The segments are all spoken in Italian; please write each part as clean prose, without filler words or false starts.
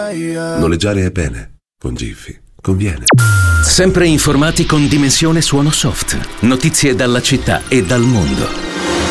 Noleggiare è bene, con Giffy conviene. Sempre informati con Dimensione Suono Soft. Notizie dalla città e dal mondo.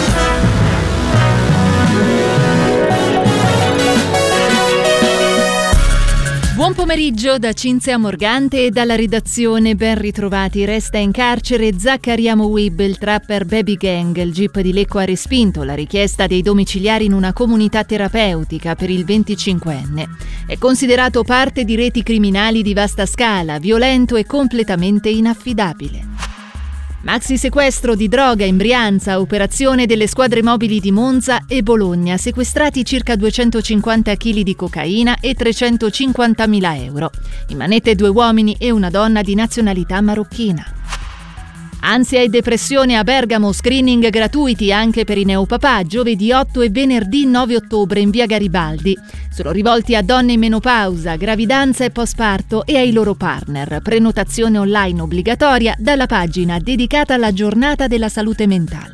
Buon pomeriggio da Cinzia Morgante e dalla redazione. Ben ritrovati. Resta in carcere Zaccariamo Wib, il trapper Baby Gang. Il GIP di Lecco ha respinto la richiesta dei domiciliari in una comunità terapeutica per il 25enne. È considerato parte di reti criminali di vasta scala, violento e completamente inaffidabile. Maxi sequestro di droga in Brianza, operazione delle squadre mobili di Monza e Bologna, sequestrati circa 250 kg di cocaina e 350.000 euro. In manette 2 uomini e una donna di nazionalità marocchina. Ansia e depressione a Bergamo, screening gratuiti anche per i neopapà, giovedì 8 e venerdì 9 ottobre in via Garibaldi. Sono rivolti a donne in menopausa, gravidanza e postparto e ai loro partner. Prenotazione online obbligatoria dalla pagina dedicata alla giornata della salute mentale.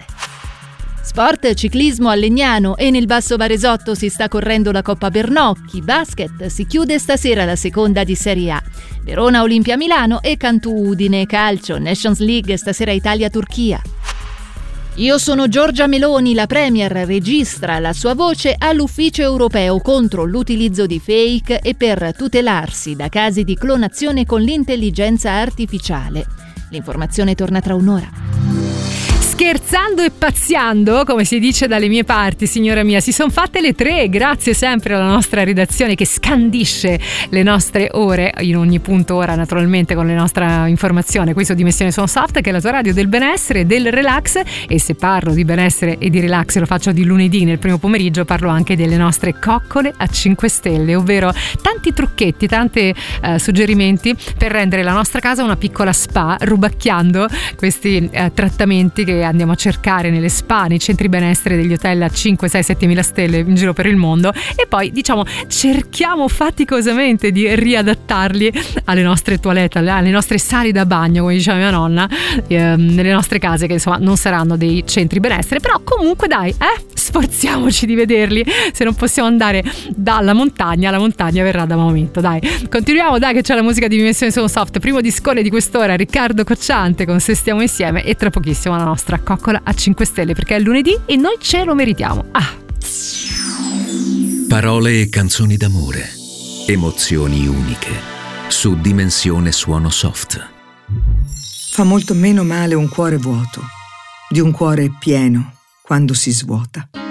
Sport, ciclismo a Legnano e nel Basso Varesotto si sta correndo la Coppa Bernocchi. Basket, si chiude stasera la seconda di Serie A. Verona Olimpia Milano e Cantù Udine. Calcio, Nations League, stasera Italia-Turchia. Io sono Giorgia Meloni, la Premier registra la sua voce all'ufficio europeo contro l'utilizzo di fake e per tutelarsi da casi di clonazione con l'intelligenza artificiale. L'informazione torna tra un'ora. Scherzando e pazziando, come si dice dalle mie parti, signora mia, si sono fatte le 3, grazie sempre alla nostra redazione che scandisce le nostre ore, in ogni punto ora naturalmente con la nostra informazione qui su Dimensione Suono Soft, che è la tua radio del benessere e del relax. E se parlo di benessere e di relax lo faccio di lunedì nel primo pomeriggio, parlo anche delle nostre coccole a 5 stelle, ovvero tanti trucchetti, tanti suggerimenti per rendere la nostra casa una piccola spa, rubacchiando questi trattamenti che andiamo a cercare nelle spa, nei centri benessere degli hotel a 5, 6, 7.000 stelle in giro per il mondo, e poi diciamo cerchiamo faticosamente di riadattarli alle nostre toilette, alle nostre sali da bagno, come diceva mia nonna, nelle nostre case, che insomma non saranno dei centri benessere, però comunque dai, sforziamoci di vederli. Se non possiamo andare dalla montagna, la montagna verrà da momento. Dai, continuiamo, dai, che c'è la musica di Dimensione Suono Soft, primo discone di quest'ora, Riccardo Cocciante con Se stiamo insieme, e tra pochissimo la nostra coccola a 5 stelle, perché è lunedì e noi ce lo meritiamo. Parole e canzoni d'amore, emozioni uniche, su Dimensione Suono Soft. Fa molto meno male un cuore vuoto di un cuore pieno quando si svuota.